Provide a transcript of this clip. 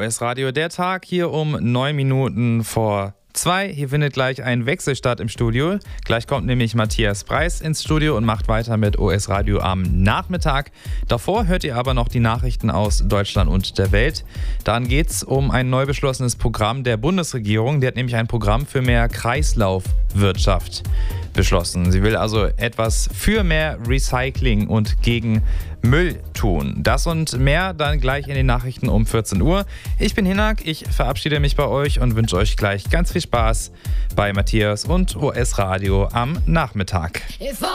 OS Radio, der Tag hier um 9 Minuten vor 2. Hier findet gleich ein Wechsel statt im Studio. Gleich kommt nämlich Matthias Preis ins Studio und macht weiter mit OS Radio am Nachmittag. Davor hört ihr aber noch die Nachrichten aus Deutschland und der Welt. Dann geht es um ein neu beschlossenes Programm der Bundesregierung. Die hat nämlich ein Programm für mehr Kreislaufwirtschaft beschlossen. Sie will also etwas für mehr Recycling und gegen Müll tun. Das und mehr dann gleich in den Nachrichten um 14 Uhr. Ich bin Hinak, ich verabschiede mich bei euch und wünsche euch gleich ganz viel Spaß bei Matthias und OS Radio am Nachmittag.